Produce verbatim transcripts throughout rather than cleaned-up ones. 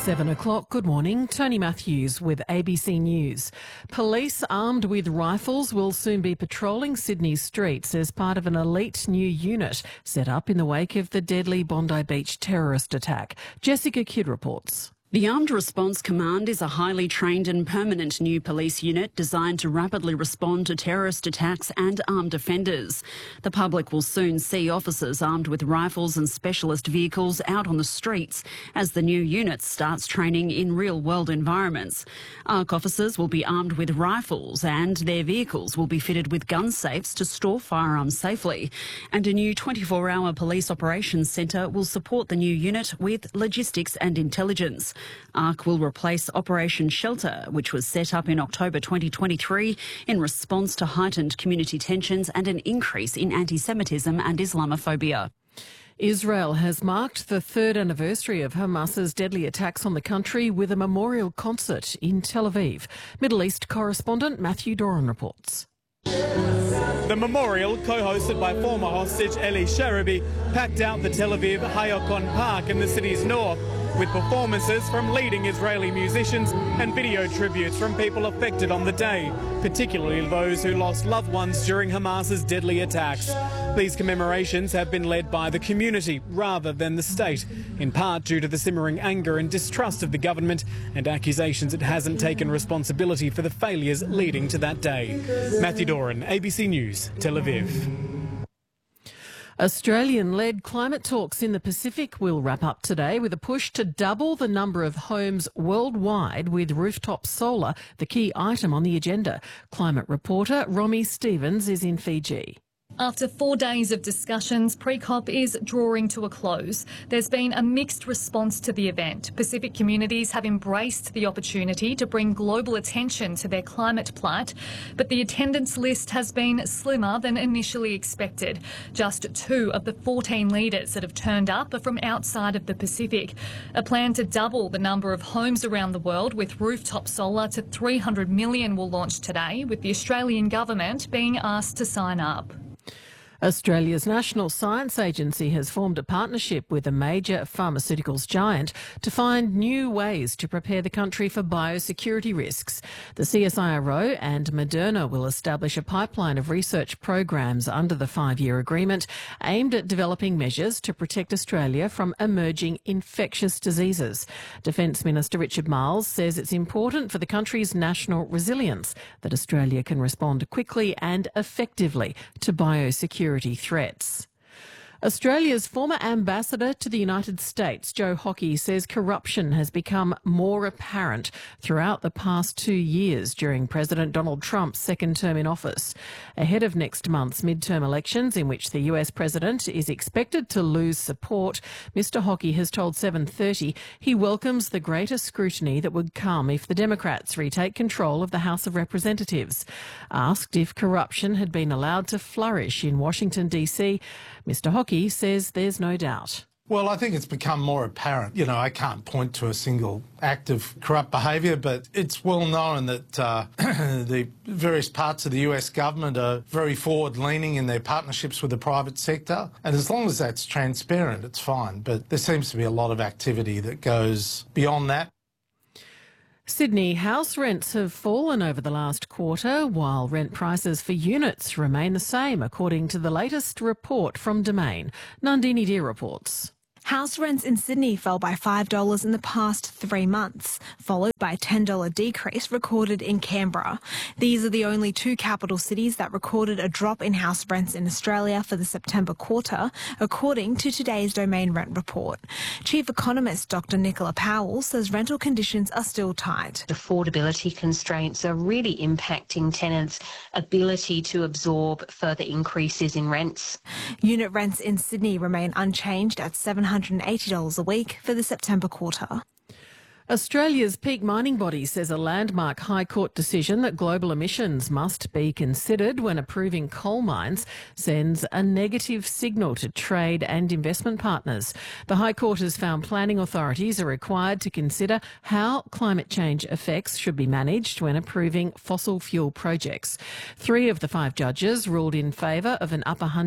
Seven o'clock. Good morning. Tony Matthews with A B C News. Police armed with rifles will soon be patrolling Sydney's streets as part of an elite new unit set up in the wake of the deadly Bondi Beach terrorist attack. Jessica Kidd reports. The Armed Response Command is a highly trained and permanent new police unit designed to rapidly respond to terrorist attacks and armed offenders. The public will soon see officers armed with rifles and specialist vehicles out on the streets as the new unit starts training in real-world environments. ARC officers will be armed with rifles and their vehicles will be fitted with gun safes to store firearms safely. And a new twenty-four hour police operations centre will support the new unit with logistics and intelligence. ARC will replace Operation Shelter, which was set up in October twenty twenty-three in response to heightened community tensions and an increase in anti-Semitism and Islamophobia. Israel has marked the third anniversary of Hamas's deadly attacks on the country with a memorial concert in Tel Aviv. Middle East correspondent Matthew Doran reports. The memorial, co-hosted by former hostage Eli Sharabi, packed out the Tel Aviv Hayakon Park in the city's north, with performances from leading Israeli musicians and video tributes from people affected on the day, particularly those who lost loved ones during Hamas's deadly attacks. These commemorations have been led by the community rather than the state, in part due to the simmering anger and distrust of the government and accusations it hasn't taken responsibility for the failures leading to that day. Matthew Doran, A B C News, Tel Aviv. Australian-led climate talks in the Pacific will wrap up today with a push to double the number of homes worldwide with rooftop solar, the key item on the agenda. Climate reporter Romy Stevens is in Fiji. After four days of discussions, pre-COP is drawing to a close. There's been a mixed response to the event. Pacific communities have embraced the opportunity to bring global attention to their climate plight, but the attendance list has been slimmer than initially expected. Just two of the fourteen leaders that have turned up are from outside of the Pacific. A plan to double the number of homes around the world with rooftop solar to three hundred million will launch today, with the Australian government being asked to sign up. Australia's National Science Agency has formed a partnership with a major pharmaceuticals giant to find new ways to prepare the country for biosecurity risks. The C S I R O and Moderna will establish a pipeline of research programs under the five-year agreement aimed at developing measures to protect Australia from emerging infectious diseases. Defence Minister Richard Marles says it's important for the country's national resilience that Australia can respond quickly and effectively to biosecurity threats. Australia's former ambassador to the United States, Joe Hockey, says corruption has become more apparent throughout the past two years during President Donald Trump's second term in office. Ahead of next month's midterm elections, in which the U S president is expected to lose support, Mr Hockey has told seven thirty he welcomes the greater scrutiny that would come if the Democrats retake control of the House of Representatives. Asked if corruption had been allowed to flourish in Washington, D C, Mr Hockey says there's no doubt. Well, I think it's become more apparent. You know, I can't point to a single act of corrupt behaviour, but it's well known that uh, the various parts of the U S government are very forward-leaning in their partnerships with the private sector. And as long as that's transparent, it's fine. But there seems to be a lot of activity that goes beyond that. Sydney house rents have fallen over the last quarter, while rent prices for units remain the same, according to the latest report from Domain. Nandini Deer reports. House rents in Sydney fell by five dollars in the past three months, followed by a ten dollar decrease recorded in Canberra. These are the only two capital cities that recorded a drop in house rents in Australia for the September quarter, according to today's Domain rent report. Chief economist Doctor Nicola Powell says rental conditions are still tight. Affordability constraints are really impacting tenants' ability to absorb further increases in rents. Unit rents in Sydney remain unchanged at seven hundred eighty dollars a week for the September quarter. Australia's peak mining body says a landmark High Court decision that global emissions must be considered when approving coal mines sends a negative signal to trade and investment partners. The High Court has found planning authorities are required to consider how climate change effects should be managed when approving fossil fuel projects. Three of the five judges ruled in favour of an Upper Hunter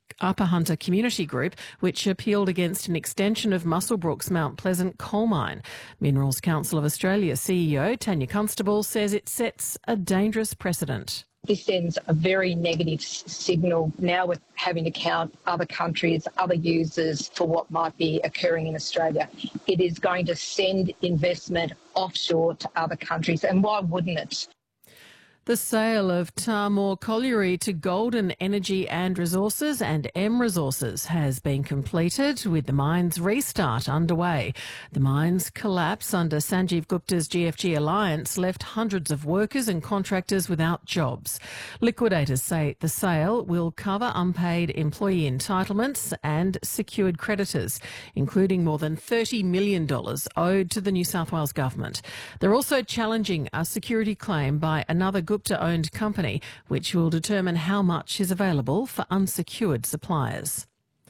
Upper Hunter Community Group, which appealed against an extension of Muswellbrook's Mount Pleasant coal mine. Minerals Council of Australia C E O Tanya Constable says it sets a dangerous precedent. This sends a very negative signal. Now we're having to count other countries, other users for what might be occurring in Australia. It is going to send investment offshore to other countries, and why wouldn't it? The sale of Tahmoor Colliery to Golden Energy and Resources and M Resources has been completed, with the mine's restart underway. The mine's collapse under Sanjeev Gupta's G F G alliance left hundreds of workers and contractors without jobs. Liquidators say the sale will cover unpaid employee entitlements and secured creditors, including more than thirty million dollars owed to the New South Wales government. They're also challenging a security claim by another Gupta-owned company, which will determine how much is available for unsecured suppliers.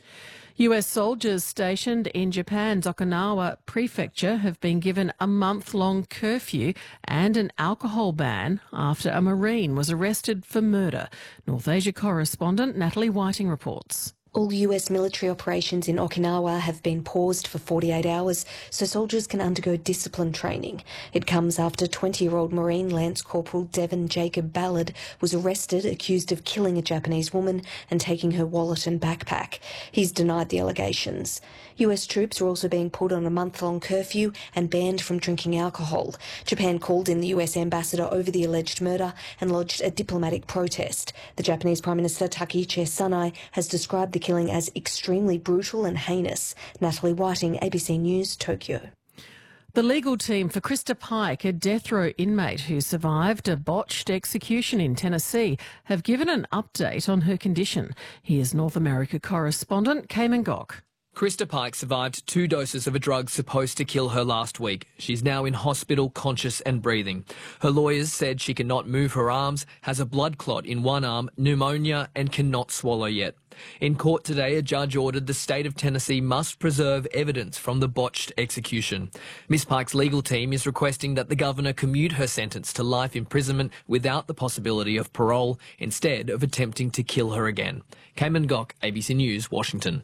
U S soldiers stationed in Japan's Okinawa prefecture have been given a month-long curfew and an alcohol ban after a Marine was arrested for murder. North Asia correspondent Natalie Whiting reports. All U S military operations in Okinawa have been paused for forty-eight hours so soldiers can undergo discipline training. It comes after twenty-year-old Marine Lance Corporal Devon Jacob Ballard was arrested accused of killing a Japanese woman and taking her wallet and backpack. He's denied the allegations. U S troops are also being put on a month-long curfew and banned from drinking alcohol. Japan called in the U S ambassador over the alleged murder and lodged a diplomatic protest. The Japanese Prime Minister Takaichi Sanai has described the killing as extremely brutal and heinous. Natalie Whiting, A B C News, Tokyo. The legal team for Krista Pike, a death row inmate who survived a botched execution in Tennessee, have given an update on her condition. Here's North America correspondent Cayman Gok. Krista Pike survived two doses of a drug supposed to kill her last week. She's now in hospital, conscious and breathing. Her lawyers said she cannot move her arms, has a blood clot in one arm, pneumonia and cannot swallow yet. In court today, a judge ordered the state of Tennessee must preserve evidence from the botched execution. Miss Pike's legal team is requesting that the governor commute her sentence to life imprisonment without the possibility of parole, instead of attempting to kill her again. Cayman Gok, A B C News, Washington.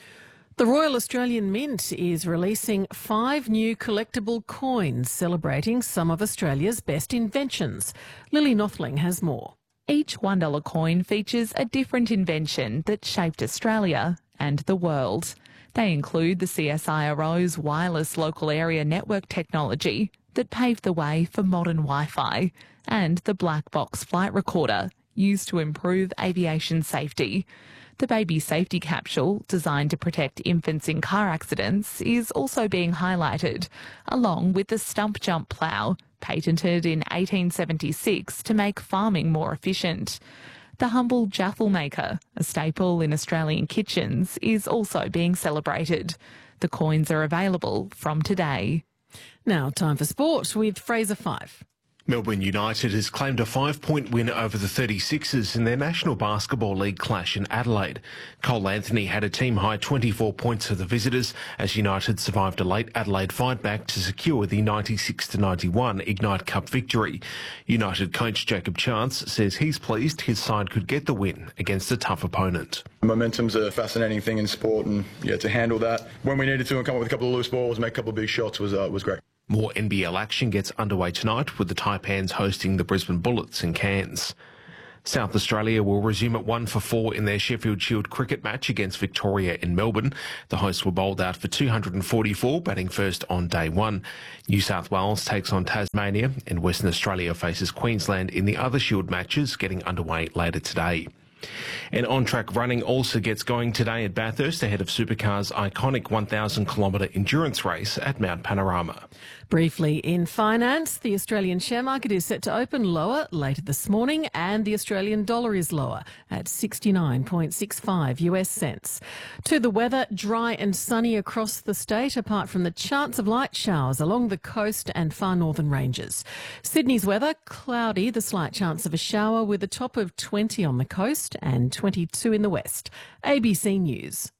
The Royal Australian Mint is releasing five new collectible coins celebrating some of Australia's best inventions. Lily Nothling has more. Each one dollar coin features a different invention that shaped Australia and the world. They include the C S I R O's wireless local area network technology that paved the way for modern Wi-Fi, and the black box flight recorder used to improve aviation safety. The baby safety capsule, designed to protect infants in car accidents, is also being highlighted, along with the stump jump plough, patented in eighteen seventy-six to make farming more efficient. The humble jaffle maker, a staple in Australian kitchens, is also being celebrated. The coins are available from today. Now time for sport with Fraser Fife. Melbourne United has claimed a five-point win over the thirty-sixers in their National Basketball League clash in Adelaide. Cole Anthony had a team-high twenty-four points for the visitors as United survived a late Adelaide fight-back to secure the ninety-six to ninety-one Ignite Cup victory. United coach Jacob Chance says he's pleased his side could get the win against a tough opponent. Momentum's a fascinating thing in sport, and yeah, to handle that when we needed to and come up with a couple of loose balls, make a couple of big shots was uh, was great. More N B L action gets underway tonight with the Taipans hosting the Brisbane Bullets in Cairns. South Australia will resume at one for four in their Sheffield Shield cricket match against Victoria in Melbourne. The hosts were bowled out for two hundred forty-four, batting first on day one. New South Wales takes on Tasmania, and Western Australia faces Queensland in the other Shield matches getting underway later today. And on-track running also gets going today at Bathurst ahead of Supercar's iconic one thousand kilometre endurance race at Mount Panorama. Briefly in finance, the Australian share market is set to open lower later this morning, and the Australian dollar is lower at sixty-nine point six five US cents. To the weather, dry and sunny across the state, apart from the chance of light showers along the coast and far northern ranges. Sydney's weather, cloudy, the slight chance of a shower with a top of twenty on the coast and twenty-two in the west. A B C News.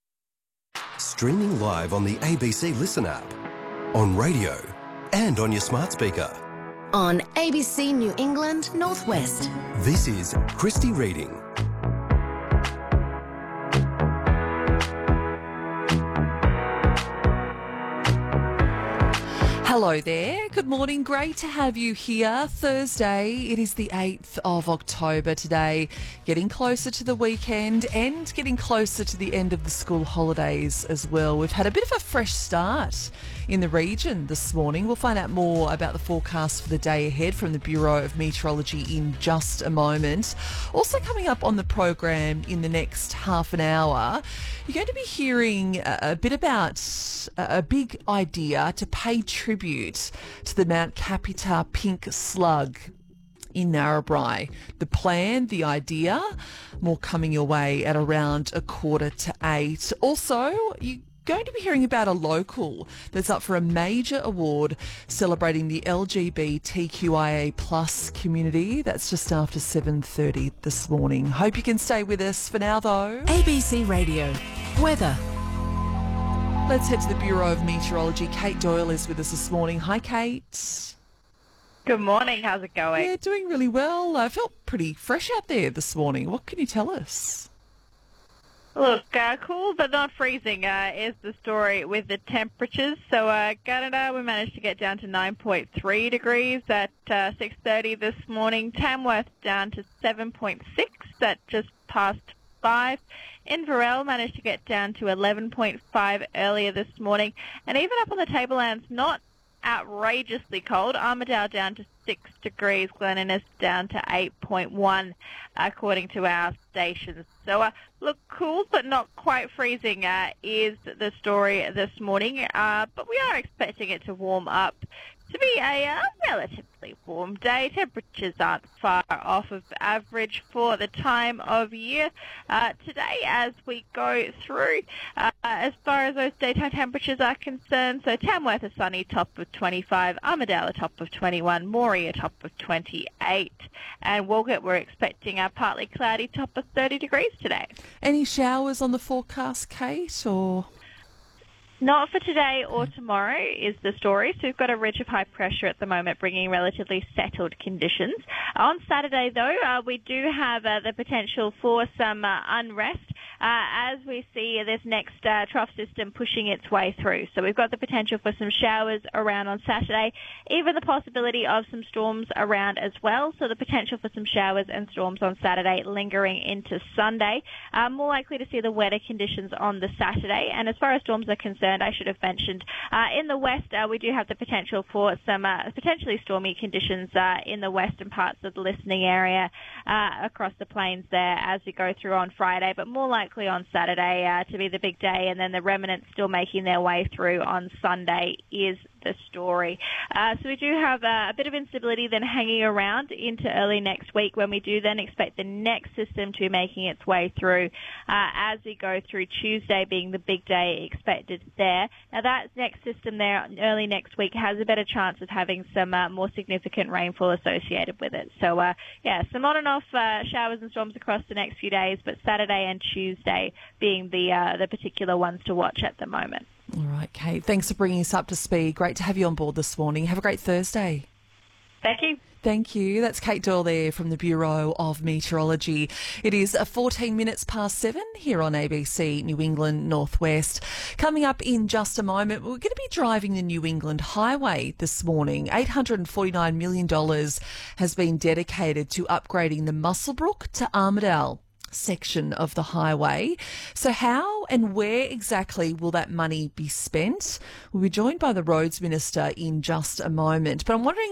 Streaming live on the A B C Listen app, on radio and on your smart speaker. On A B C New England Northwest. This is Christy Reading. Hello there. Good morning. Great to have you here. Thursday, it is the eighth of October today. Getting closer to the weekend and getting closer to the end of the school holidays as well. We've had a bit of a fresh start in the region this morning. We'll find out more about the forecast for the day ahead from the Bureau of Meteorology in just a moment. Also coming up on the program in the next half an hour, you're going to be hearing a, a bit about a, a big idea to pay tribute to the Mount Capita pink slug in Narrabri. The plan, the idea, more coming your way at around a quarter to eight. Also, you going to be hearing about a local that's up for a major award celebrating the L G B T Q I A plus community. That's just after seven thirty this morning. Hope you can stay with us. For now, though, A B C Radio weather. Let's head to the Bureau of Meteorology. Kate Doyle is with us this morning. Hi, Kate. Good morning. How's it going? Yeah, doing really well. I felt pretty fresh out there this morning. What can you tell us? Look, uh, cool but not freezing uh, is the story with the temperatures. So uh, Canada, we managed to get down to nine point three degrees at uh, six thirty this morning. Tamworth down to seven point six at just past five. Inverell managed to get down to eleven point five earlier this morning. And even up on the tablelands, not outrageously cold. Armidale down to six degrees. Glen Innes down to eight point one according to our stations. So, uh, look, cool but not quite freezing uh, is the story this morning. Uh, but we are expecting it to warm up to be a uh, relatively warm day. Temperatures aren't far off of average for the time of year. Uh, today, as we go through, uh, as far as those daytime temperatures are concerned, so Tamworth a sunny top of twenty-five, Armidale a top of twenty-one, Moree a top of twenty-eight, and Walgett we're expecting a partly cloudy top of thirty degrees today. Any showers on the forecast, Kate, or...? Not for today or tomorrow is the story. So we've got a ridge of high pressure at the moment bringing relatively settled conditions. On Saturday, though, uh, we do have uh, the potential for some uh, unrest uh, as we see this next uh, trough system pushing its way through. So we've got the potential for some showers around on Saturday, even the possibility of some storms around as well. So the potential for some showers and storms on Saturday lingering into Sunday. Uh, more likely to see the wetter conditions on the Saturday. And as far as storms are concerned, I should have mentioned, uh, in the west, uh, we do have the potential for some uh, potentially stormy conditions uh, in the western parts of the listening area uh, across the plains there as we go through on Friday, but more likely on Saturday uh, to be the big day, and then the remnants still making their way through on Sunday is the story. Uh, so we do have uh, a bit of instability then hanging around into early next week, when we do then expect the next system to be making its way through uh, as we go through Tuesday being the big day expected there. Now that next system there early next week has a better chance of having some uh, more significant rainfall associated with it. So uh, yeah, some on and off uh, showers and storms across the next few days, but Saturday and Tuesday being the uh, the particular ones to watch at the moment. All right, Kate, thanks for bringing us up to speed. Great to have you on board this morning. Have a great Thursday. Thank you. Thank you. That's Kate Doyle there from the Bureau of Meteorology. It is fourteen minutes past seven here on A B C New England Northwest. Coming up in just a moment, we're going to be driving the New England Highway this morning. eight hundred forty-nine million dollars has been dedicated to upgrading the Muswellbrook to Armidale section of the highway. So how and where exactly will that money be spent? We'll be joined by the Roads Minister in just a moment. But I'm wondering